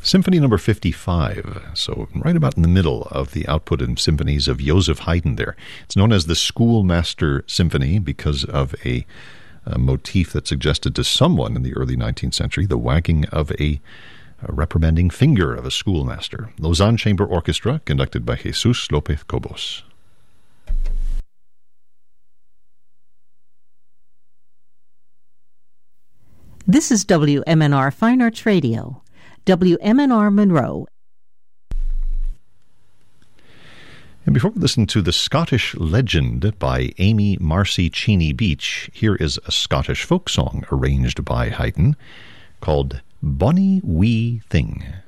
Symphony number 55, so right about in the middle of the output and symphonies of Joseph Haydn there. It's known as the Schoolmaster Symphony because of a motif that suggested to someone in the early 19th century the wagging of a reprimanding finger of a schoolmaster. Lausanne Chamber Orchestra, conducted by Jesus Lopez Cobos. This is WMNR Fine Arts Radio. WMNR Monroe. And before we listen to The Scottish Legend by Amy Marcy Cheney Beach, here is a Scottish folk song arranged by Haydn called Bonnie Wee Thing.